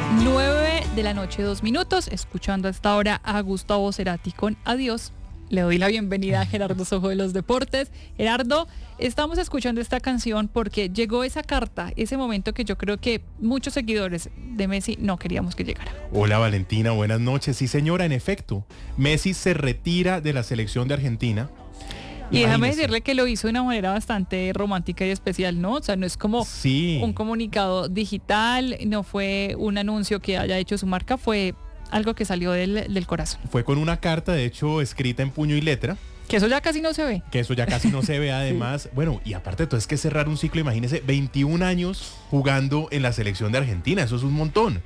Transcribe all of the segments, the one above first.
9:02 p.m, escuchando hasta ahora a Gustavo Cerati con Adiós. Le doy la bienvenida a Gerardo Sojo de los Deportes. Gerardo, estamos escuchando esta canción porque llegó esa carta, ese momento que yo creo que muchos seguidores de Messi no queríamos que llegara. Hola Valentina, buenas noches. Sí señora, en efecto, Messi se retira de la selección de Argentina. Y déjame decirle que lo hizo de una manera bastante romántica y especial, ¿no? O sea, no es como un comunicado digital, no fue un anuncio que haya hecho su marca, fue algo que salió del corazón. Fue con una carta, de hecho, escrita en puño y letra. Que eso ya casi no se ve. Además. Sí. Bueno, y aparte de todo, es que cerrar un ciclo, imagínese, 21 años jugando en la selección de Argentina, eso es un montón.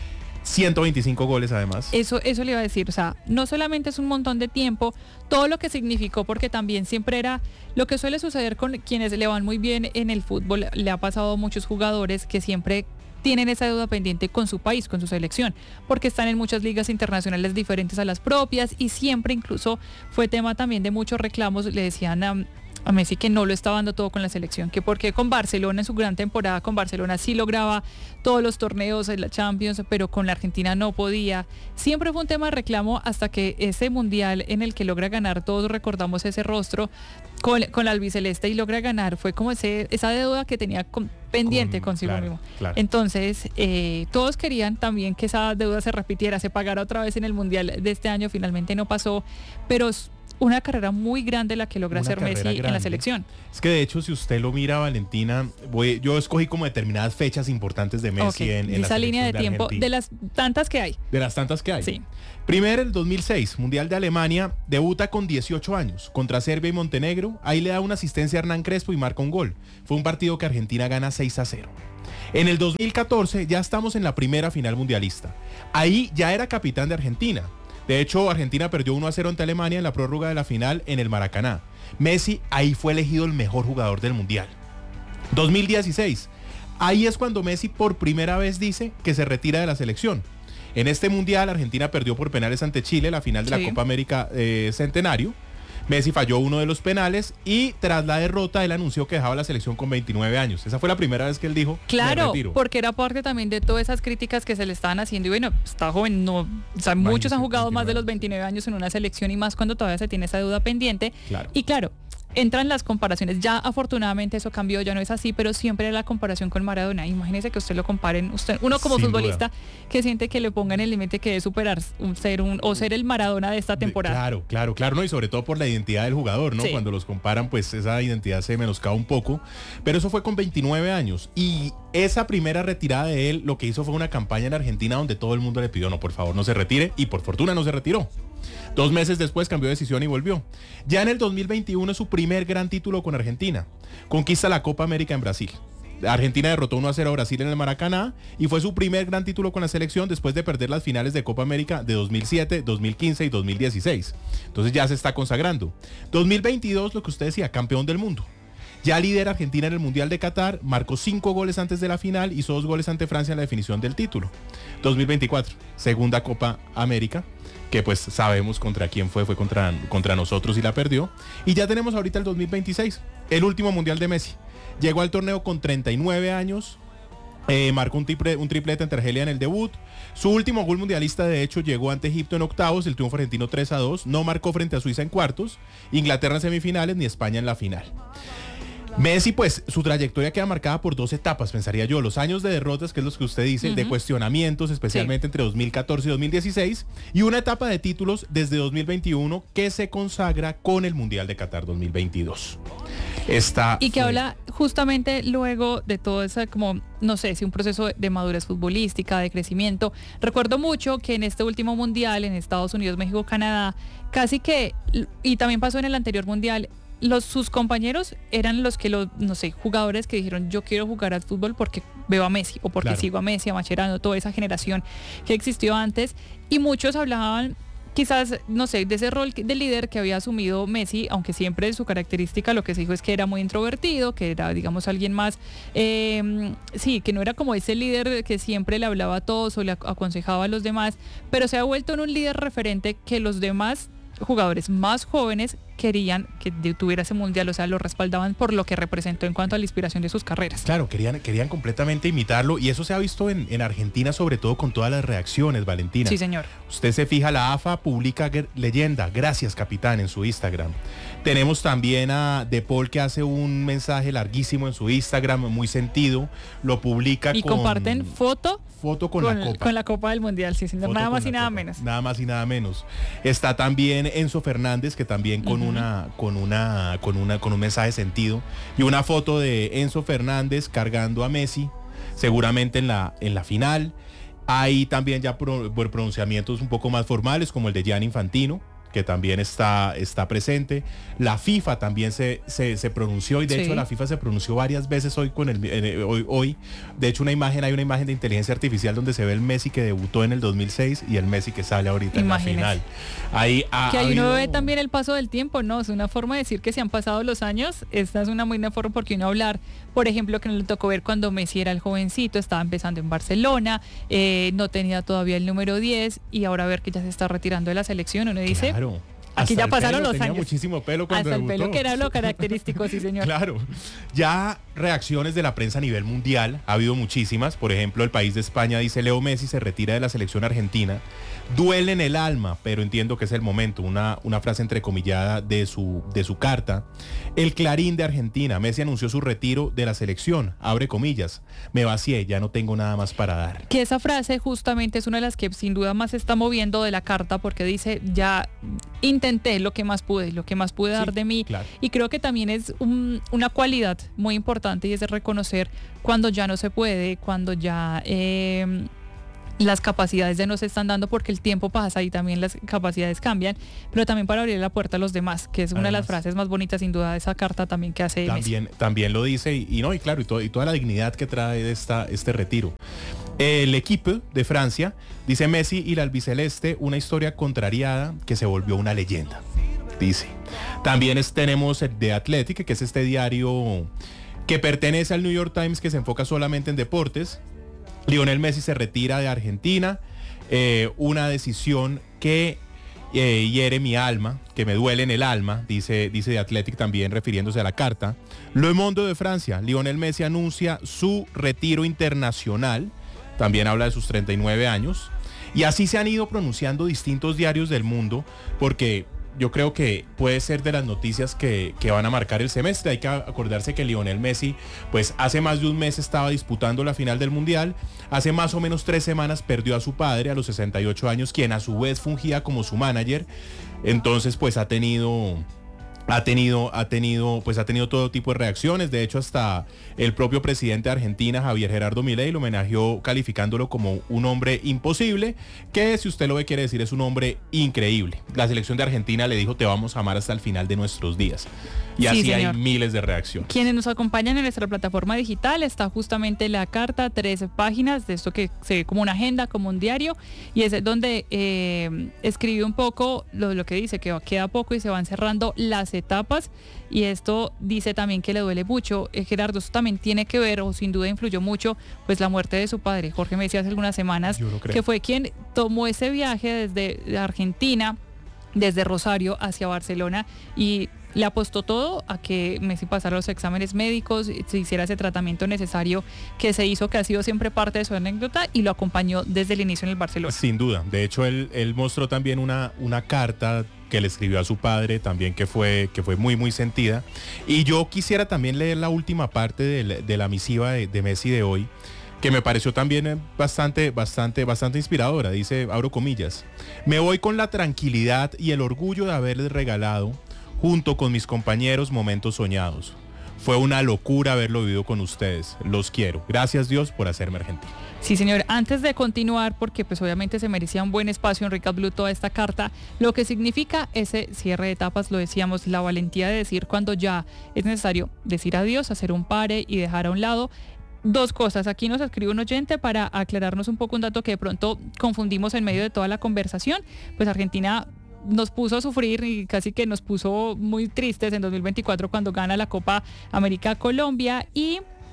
125 goles además. Eso le iba a decir, o sea, no solamente es un montón de tiempo, todo lo que significó, porque también siempre era lo que suele suceder con quienes le van muy bien en el fútbol. Le ha pasado a muchos jugadores que siempre tienen esa deuda pendiente con su país, con su selección, porque están en muchas ligas internacionales diferentes a las propias y siempre incluso fue tema también de muchos reclamos. Le decían a Messi que no lo estaba dando todo con la selección, que porque con Barcelona en su gran temporada, con Barcelona sí lograba todos los torneos, la Champions, pero con la Argentina no podía. Siempre fue un tema de reclamo hasta que ese mundial en el que logra ganar, todos recordamos ese rostro con la albiceleste y logra ganar, fue como esa deuda que tenía pendiente consigo mismo. Claro. Entonces, todos querían también que esa deuda se repitiera, se pagara otra vez en el mundial de este año, finalmente no pasó, pero una carrera muy grande la que logra hacer Messi en la selección. Es que de hecho, si usted lo mira, Valentina, yo escogí como determinadas fechas importantes de Messi en esa línea de tiempo, Argentina. de las tantas que hay. Sí. Primero, el 2006, Mundial de Alemania, debuta con 18 años contra Serbia y Montenegro. Ahí le da una asistencia a Hernán Crespo y marca un gol. Fue un partido que Argentina gana 6-0. En el 2014 ya estamos en la primera final mundialista. Ahí ya era capitán de Argentina. De hecho, Argentina perdió 1-0 ante Alemania en la prórroga de la final en el Maracaná. Messi ahí fue elegido el mejor jugador del mundial. 2016, ahí es cuando Messi por primera vez dice que se retira de la selección. En este mundial, Argentina perdió por penales ante Chile la final de la Copa América Centenario. Messi falló uno de los penales y tras la derrota él anunció que dejaba la selección con 29 años. Esa fue la primera vez que él dijo, claro, me retiro. Porque era parte también de todas esas críticas que se le estaban haciendo y bueno, está joven, no, o sea, muchos han jugado 29 más de los 29 años en una selección y más cuando todavía se tiene esa deuda pendiente. Claro. Y claro, entran las comparaciones, ya afortunadamente eso cambió, ya no es así, pero siempre la comparación con Maradona. Imagínese que usted lo comparen, uno como sin futbolista duda, que siente que le pongan el límite que es superar ser el Maradona de esta temporada. Claro, no, y sobre todo por la identidad del jugador, ¿no? Sí. Cuando los comparan, pues esa identidad se menoscaba un poco, pero eso fue con 29 años y esa primera retirada de él lo que hizo fue una campaña en Argentina donde todo el mundo le pidió, no, por favor, no se retire, y por fortuna no se retiró. 2 meses después cambió de decisión y volvió. Ya en el 2021 es su primer gran título con Argentina. Conquista la Copa América en Brasil. Argentina derrotó 1-0 a Brasil en el Maracaná y fue su primer gran título con la selección después de perder las finales de Copa América de 2007, 2015 y 2016. Entonces ya se está consagrando. 2022, lo que usted decía, campeón del mundo. Ya lidera Argentina en el Mundial de Qatar, marcó 5 goles antes de la final, hizo 2 goles ante Francia en la definición del título. 2024, segunda Copa América, que pues sabemos contra quién fue contra nosotros y la perdió. Y ya tenemos ahorita el 2026, el último Mundial de Messi. Llegó al torneo con 39 años, marcó un triplete ante Argelia en el debut. Su último gol mundialista de hecho llegó ante Egipto en octavos, el triunfo argentino 3-2, no marcó frente a Suiza en cuartos, Inglaterra en semifinales ni España en la final. Messi, pues, su trayectoria queda marcada por 2 etapas, pensaría yo. Los años de derrotas, que es lo que usted dice, de cuestionamientos, especialmente entre 2014 y 2016, y una etapa de títulos desde 2021 que se consagra con el Mundial de Qatar 2022. Y que habla justamente luego de todo eso, como, no sé, si un proceso de madurez futbolística, de crecimiento. Recuerdo mucho que en este último Mundial, en Estados Unidos, México, Canadá, casi que, y también pasó en el anterior Mundial, sus compañeros eran los que jugadores que dijeron yo quiero jugar al fútbol porque veo a Messi o porque sigo a Messi, a Mascherano, toda esa generación que existió antes, y muchos hablaban quizás, no sé, de ese rol de líder que había asumido Messi, aunque siempre su característica lo que se dijo es que era muy introvertido, que era, digamos, alguien más, que no era como ese líder que siempre le hablaba a todos o le aconsejaba a los demás, pero se ha vuelto en un líder referente que los demás jugadores más jóvenes querían que tuviera ese mundial, o sea, lo respaldaban por lo que representó en cuanto a la inspiración de sus carreras. Claro, querían completamente imitarlo y eso se ha visto en Argentina, sobre todo con todas las reacciones, Valentina. Sí, señor. Usted se fija, la AFA publica leyenda, gracias capitán, en su Instagram. Tenemos también a De Paul, que hace un mensaje larguísimo en su Instagram, muy sentido, lo publica y comparten foto con la copa. Con la Copa del Mundial, sí, señor. Nada más y nada menos. Nada más y nada menos. Está también Enzo Fernández, que también con un mensaje sentido. Y una foto de Enzo Fernández cargando a Messi, seguramente en la final. Hay también ya pronunciamientos un poco más formales, como el de Gianni Infantino, que también está presente. La FIFA también se pronunció, y de hecho la FIFA se pronunció varias veces hoy hoy. De hecho, hay una imagen de inteligencia artificial donde se ve el Messi que debutó en el 2006 y el Messi que sale ahorita en la final. Ahí uno ve también el paso del tiempo, ¿no? Es una forma de decir que se han pasado los años. Esta es una muy buena forma, porque uno hablar, por ejemplo, que nos le tocó ver cuando Messi era el jovencito, estaba empezando en Barcelona, no tenía todavía el número 10, y ahora ver que ya se está retirando de la selección, uno dice... Claro. Aquí ya pasaron los años. Muchísimo pelo cuando hasta debutó. El pelo, que era lo característico, sí, señor. Claro. Ya reacciones de la prensa a nivel mundial, ha habido muchísimas. Por ejemplo, El País de España dice: Leo Messi se retira de la selección argentina. Duele en el alma, pero entiendo que es el momento. Una frase entrecomillada de su carta. El Clarín de Argentina: Messi anunció su retiro de la selección. Abre comillas: me vacié, ya no tengo nada más para dar. Que esa frase justamente es una de las que sin duda más se está moviendo de la carta, porque dice: ya intenté lo que más pude dar de mí. Claro. Y creo que también es una cualidad muy importante, y es de reconocer cuando ya no se puede, cuando ya las capacidades ya no se están dando, porque el tiempo pasa y también las capacidades cambian, pero también para abrir la puerta a los demás, que es una de las frases más bonitas sin duda de esa carta también que hace Messi. También lo dice, y toda la dignidad que trae de este retiro. El Equipo de Francia dice: Messi y la albiceleste, una historia contrariada que se volvió una leyenda, dice. También tenemos el de Athletic, que es este diario que pertenece al New York Times, que se enfoca solamente en deportes. Lionel Messi se retira de Argentina, una decisión que hiere mi alma, que me duele en el alma, dice The Athletic, también refiriéndose a la carta. Le Monde de Francia: Lionel Messi anuncia su retiro internacional, también habla de sus 39 años, y así se han ido pronunciando distintos diarios del mundo, porque yo creo que puede ser de las noticias que van a marcar el semestre. Hay que acordarse que Lionel Messi, pues hace más de un mes estaba disputando la final del Mundial. Hace más o menos 3 semanas perdió a su padre a los 68 años, quien a su vez fungía como su manager. Entonces, pues ha tenido todo tipo de reacciones. De hecho, hasta el propio presidente de Argentina, Javier Gerardo Milei, lo homenajeó calificándolo como un hombre imposible, que si usted lo ve quiere decir es un hombre increíble. La selección de Argentina le dijo: te vamos a amar hasta el final de nuestros días. Y así sí, hay miles de reacciones. Quienes nos acompañan en nuestra plataforma digital, está justamente la carta, 13 páginas de esto que se ve como una agenda, como un diario, y es donde escribe un poco lo que dice, que queda poco y se van cerrando las etapas, y esto dice también que le duele mucho. Gerardo, esto también tiene que ver, o sin duda influyó mucho, pues la muerte de su padre, Jorge Messi, hace algunas semanas, que fue quien tomó ese viaje desde Argentina, desde Rosario hacia Barcelona, y le apostó todo a que Messi pasara los exámenes médicos, se hiciera ese tratamiento necesario que se hizo, que ha sido siempre parte de su anécdota, y lo acompañó desde el inicio en el Barcelona. Sin duda. De hecho, él mostró también una carta que le escribió a su padre, también que fue muy, muy sentida. Y yo quisiera también leer la última parte de la misiva de Messi de hoy, que me pareció también bastante inspiradora. Dice, abro comillas: me voy con la tranquilidad y el orgullo de haberles regalado, junto con mis compañeros, momentos soñados. Fue una locura haberlo vivido con ustedes. Los quiero. Gracias, Dios, por hacerme argentino. Sí, señor. Antes de continuar, porque pues obviamente se merecía un buen espacio en Recap Blue toda esta carta, lo que significa ese cierre de etapas, lo decíamos, la valentía de decir cuando ya es necesario decir adiós, hacer un pare y dejar a un lado. 2 cosas. Aquí nos escribe un oyente para aclararnos un poco un dato que de pronto confundimos en medio de toda la conversación. Pues Argentina nos puso a sufrir y casi que nos puso muy tristes en 2024 cuando gana la Copa América Colombia, y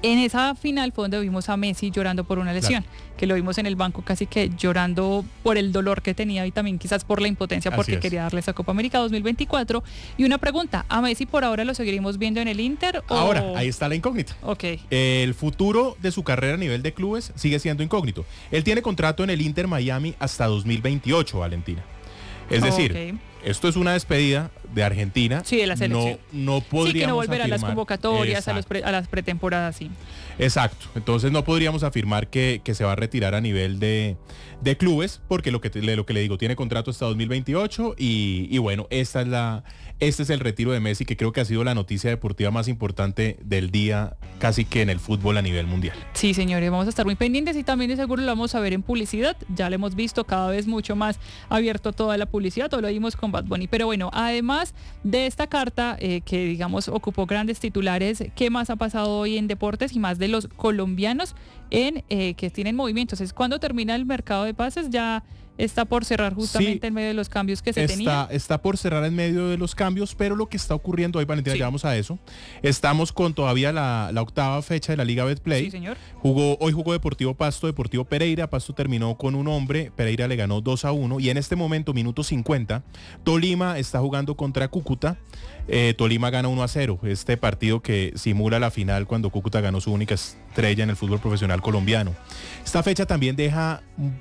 en esa final fue donde vimos a Messi llorando por una lesión, que lo vimos en el banco casi que llorando por el dolor que tenía y también quizás por la impotencia porque quería darle esa Copa América 2024. Y una pregunta, ¿a Messi por ahora lo seguiremos viendo en el Inter? Ahora, ahí está la incógnita. Okay. El futuro de su carrera a nivel de clubes sigue siendo incógnito. Él tiene contrato en el Inter Miami hasta 2028, Valentina. Es decir, esto es una despedida de Argentina. Sí, de la selección. No podríamos sí, que no volverá afirmar, a las convocatorias, a las pretemporadas, sí. Exacto. Entonces no podríamos afirmar que se va a retirar a nivel de clubes, porque lo que le digo, tiene contrato hasta 2028 y bueno, este es el retiro de Messi, que creo que ha sido la noticia deportiva más importante del día, casi que en el fútbol a nivel mundial. Sí, señores, vamos a estar muy pendientes y también de seguro lo vamos a ver en publicidad. Ya lo hemos visto cada vez mucho más abierto toda la publicidad, todo lo vimos con Bad Bunny. Pero bueno, además de esta carta que digamos ocupó grandes titulares, ¿qué más ha pasado hoy en deportes y más de los colombianos que tienen movimientos? Es cuando termina el mercado de pases, ya está por cerrar justamente en medio de los cambios que se tenían. Está por cerrar en medio de los cambios, pero lo que está ocurriendo hoy, Valentina, ya vamos a eso. Estamos con todavía la octava fecha de la Liga Betplay. Sí, señor. Hoy jugó Deportivo Pasto, Deportivo Pereira. Pasto terminó con un hombre, Pereira le ganó 2-1 y en este momento, minuto 50, Tolima está jugando contra Cúcuta. Tolima gana 1-0, este partido que simula la final cuando Cúcuta ganó su única estrella en el fútbol profesional colombiano. Esta fecha también deja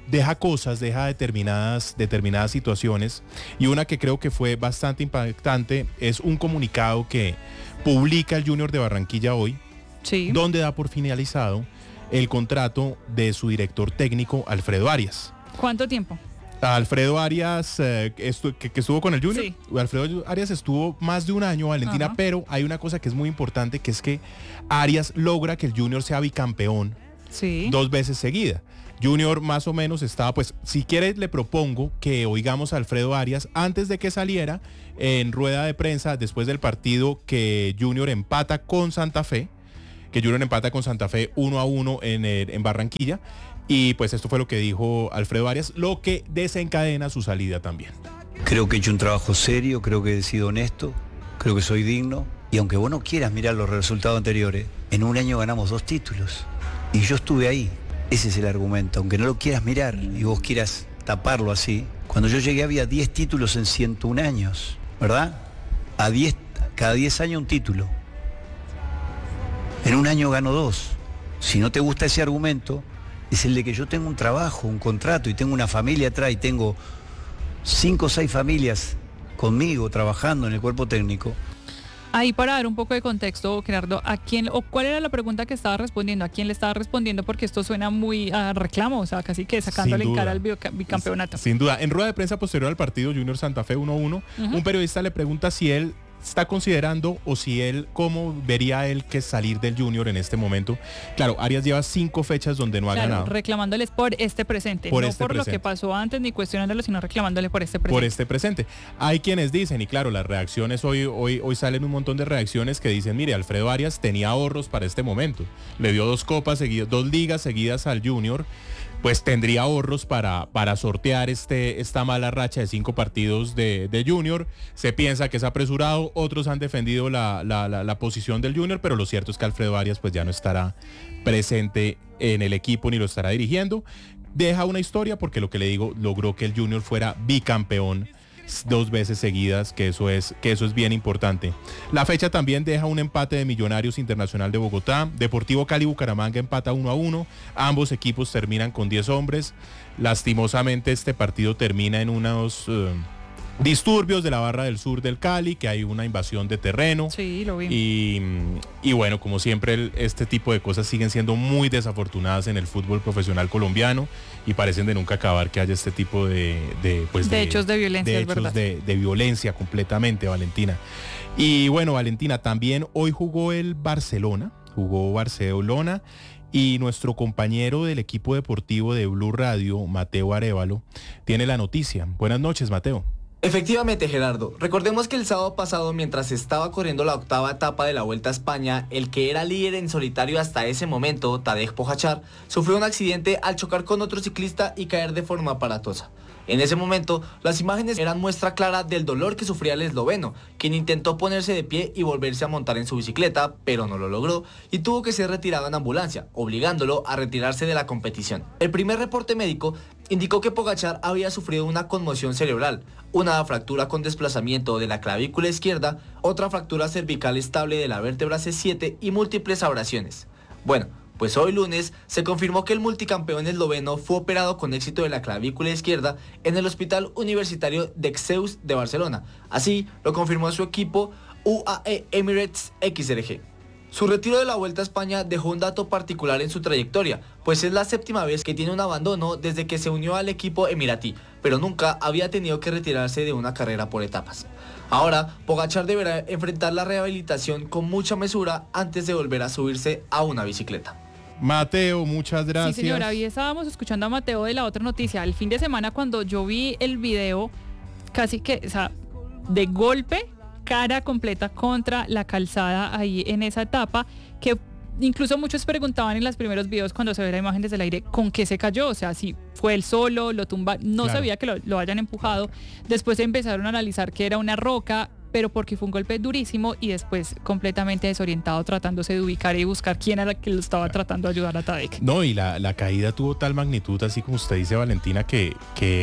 determinadas situaciones, y una que creo que fue bastante impactante es un comunicado que publica el Junior de Barranquilla hoy, donde da por finalizado el contrato de su director técnico Alfredo Arias. ¿Cuánto tiempo? Alfredo Arias, que estuvo con el Junior. Sí. Alfredo Arias estuvo más de un año, Valentina. Ajá. Pero hay una cosa que es muy importante, que es que Arias logra que el Junior sea bicampeón 2 veces seguida. Junior más o menos estaba, pues, si quiere le propongo que oigamos a Alfredo Arias antes de que saliera en rueda de prensa después del partido que Junior empata con Santa Fe, 1-1 en Barranquilla. Y pues esto fue lo que dijo Alfredo Arias, lo que desencadena su salida también. Creo que he hecho un trabajo serio, creo que he sido honesto, creo que soy digno. Y aunque vos no quieras mirar los resultados anteriores, en un año ganamos 2 títulos. Y yo estuve ahí. Ese es el argumento. Aunque no lo quieras mirar y vos quieras taparlo así, cuando yo llegué había 10 títulos en 101 años, ¿verdad? Cada 10 años un título. En un año gano 2. Si no te gusta ese argumento, es el de que yo tengo un trabajo, un contrato y tengo una familia atrás y tengo 5 o 6 familias conmigo trabajando en el cuerpo técnico. Ahí para dar un poco de contexto, Gerardo, ¿cuál era la pregunta que estaba respondiendo? ¿A quién le estaba respondiendo? Porque esto suena muy a reclamo, o sea, casi que sacándole en cara al bicampeonato. Sin duda. En rueda de prensa posterior al partido Junior Santa Fe 1-1, un periodista le pregunta si él está considerando o si él, cómo vería él que salir del Junior en este momento. Claro, Arias lleva 5 fechas donde no ha ganado. Reclamándoles por este presente, lo que pasó antes ni cuestionándolo, sino reclamándole por este presente. Por este presente. Hay quienes dicen, y claro, las reacciones hoy salen un montón de reacciones que dicen, mire, Alfredo Arias tenía ahorros para este momento. Le dio 2 copas seguidas, 2 ligas seguidas al Junior. Pues tendría ahorros para sortear esta mala racha de 5 partidos de Junior. Se piensa que es apresurado, otros han defendido la posición del Junior, pero lo cierto es que Alfredo Arias pues ya no estará presente en el equipo ni lo estará dirigiendo. Deja una historia porque lo que le digo, logró que el Junior fuera bicampeón 2 veces seguidas, que eso es bien importante. La fecha también deja un empate de Millonarios Internacional de Bogotá. Deportivo Cali Bucaramanga empata 1-1. Ambos equipos terminan con 10 hombres. Lastimosamente este partido termina en unos disturbios de la barra del sur del Cali, que hay una invasión de terreno. Sí, lo vi. Y bueno, como siempre, este tipo de cosas siguen siendo muy desafortunadas en el fútbol profesional colombiano y parecen de nunca acabar que haya este tipo de hechos de violencia, es verdad. De violencia completamente, Valentina. Y bueno, Valentina, también hoy jugó Barcelona, y nuestro compañero del equipo deportivo de Blue Radio, Mateo Arévalo, tiene la noticia. Buenas noches, Mateo. Efectivamente, Gerardo. Recordemos que el sábado pasado, mientras estaba corriendo la octava etapa de la Vuelta a España, el que era líder en solitario hasta ese momento, Tadej Pogačar, sufrió un accidente al chocar con otro ciclista y caer de forma aparatosa. En ese momento, las imágenes eran muestra clara del dolor que sufría el esloveno, quien intentó ponerse de pie y volverse a montar en su bicicleta, pero no lo logró y tuvo que ser retirado en ambulancia, obligándolo a retirarse de la competición. El primer reporte médico indicó que Pogačar había sufrido una conmoción cerebral, una fractura con desplazamiento de la clavícula izquierda, otra fractura cervical estable de la vértebra C7 y múltiples abrasiones. Bueno, pues hoy lunes se confirmó que el multicampeón esloveno fue operado con éxito de la clavícula izquierda en el Hospital Universitario de Zeus de Barcelona. Así lo confirmó su equipo UAE Emirates XRG. Su retiro de la Vuelta a España dejó un dato particular en su trayectoria, pues es la séptima vez que tiene un abandono desde que se unió al equipo emiratí, pero nunca había tenido que retirarse de una carrera por etapas. Ahora, Pogačar deberá enfrentar la rehabilitación con mucha mesura antes de volver a subirse a una bicicleta. Mateo, muchas gracias. Sí, señora, hoy estábamos escuchando a Mateo de la otra noticia. El fin de semana cuando yo vi el video, casi que, o sea, de golpe, cara completa contra la calzada ahí en esa etapa, que incluso muchos preguntaban en los primeros videos cuando se ve la imagen desde el aire, ¿con qué se cayó? O sea, si fue él solo, lo tumba, no Claro. sabía que lo hayan empujado. Después empezaron a analizar que era una roca, pero porque fue un golpe durísimo y después completamente desorientado tratándose de ubicar y buscar quién era el que lo estaba tratando de ayudar a Tadej. No, y la caída tuvo tal magnitud, así como usted dice, Valentina, que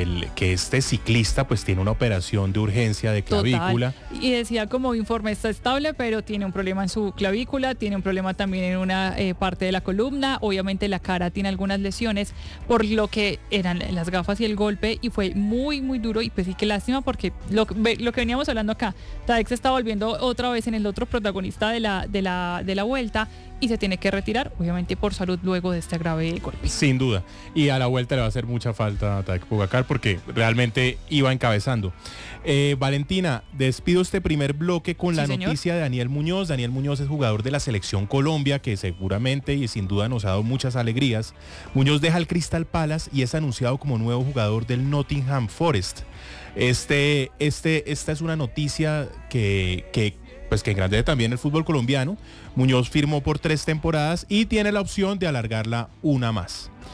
este ciclista pues tiene una operación de urgencia de clavícula. Total. Y decía como informe está estable, pero tiene un problema en su clavícula, tiene un problema también en una parte de la columna, obviamente la cara tiene algunas lesiones, por lo que eran las gafas y el golpe, y fue muy, muy duro, y pues sí, qué lástima, porque lo que veníamos hablando acá, Tadej se está volviendo otra vez en el otro protagonista de la vuelta y se tiene que retirar, obviamente por salud, luego de este grave golpe. Sin duda. Y a la vuelta le va a hacer mucha falta a Tadej Pogačar porque realmente iba encabezando. Valentina, despido este primer bloque con la noticia de Daniel Muñoz. Daniel Muñoz es jugador de la Selección Colombia, que seguramente y sin duda nos ha dado muchas alegrías. Muñoz deja el Crystal Palace y es anunciado como nuevo jugador del Nottingham Forest. Esta es una noticia que engrandece también el fútbol colombiano. Muñoz firmó por 3 temporadas y tiene la opción de alargarla una más.